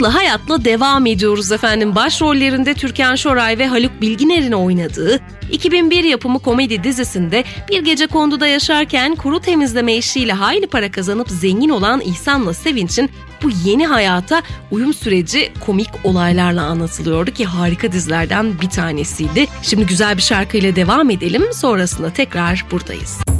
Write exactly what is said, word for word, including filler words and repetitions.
Tatlı Hayat'la devam ediyoruz efendim. Başrollerinde Türkan Şoray ve Haluk Bilginer'in oynadığı iki bin bir yapımı komedi dizisinde bir gece konduda yaşarken kuru temizleme işiyle hayli para kazanıp zengin olan İhsan'la Sevinç'in bu yeni hayata uyum süreci komik olaylarla anlatılıyordu ki harika dizilerden bir tanesiydi. Şimdi güzel bir şarkıyla devam edelim, sonrasında tekrar buradayız.